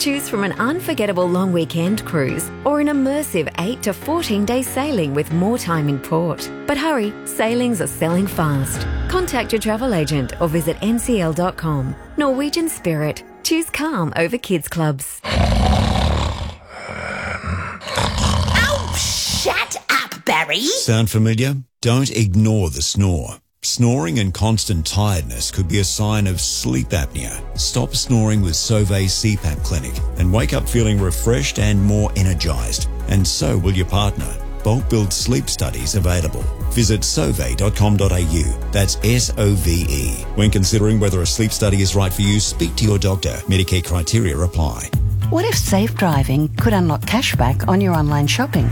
Choose from an unforgettable long weekend cruise or an immersive 8 to 14-day sailing with more time in port. But hurry, sailings are selling fast. Contact your travel agent or visit ncl.com. Norwegian Spirit. Choose calm over kids clubs. Oh, shut up, Barry. Sound familiar? Don't ignore the snore. Snoring and constant tiredness could be a sign of sleep apnea. Stop snoring with Sauvé CPAP Clinic and wake up feeling refreshed and more energized. And so will your partner. Bulk Build sleep studies available. Visit sauve.com.au. That's SOVE. When considering whether a sleep study is right for you, speak to your doctor. Medicare criteria apply. What if safe driving could unlock cashback on your online shopping?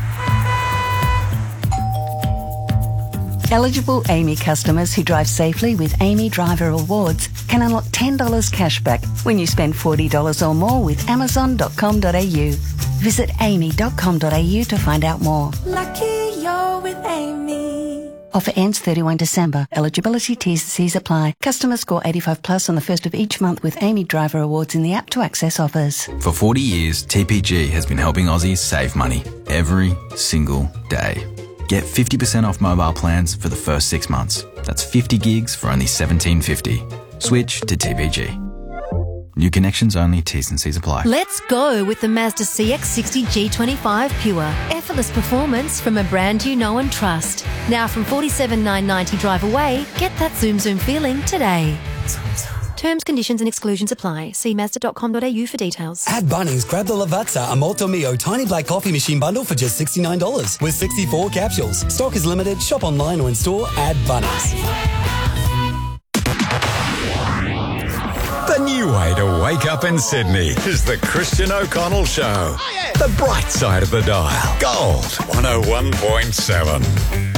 Eligible AAMI customers who drive safely with AAMI Driver Awards can unlock $10 cashback when you spend $40 or more with Amazon.com.au. Visit aami.com.au to find out more. Lucky you're with Amy. Offer ends 31 December. Eligibility T's and C's apply. Customers score 85 plus on the first of each month with AAMI Driver Awards in the app to access offers. For 40 years, TPG has been helping Aussies save money every single day. Get 50% off mobile plans for the first 6 months. That's 50 gigs for only $17.50. Switch to TPG. New connections only, T's and C's apply. Let's go with the Mazda CX-60 G25 Pure. Effortless performance from a brand you know and trust. Now from $47,990 drive away, get that zoom feeling today. Terms, conditions and exclusions apply. See Mazda.com.au for details. At Bunnings, grab the Lavazza a Molto Mio tiny black coffee machine bundle for just $69 with 64 capsules. Stock is limited. Shop online or in store at Bunnings. The new way to wake up in Sydney is the Christian O'Connell Show. The bright side of the dial. Gold 101.7.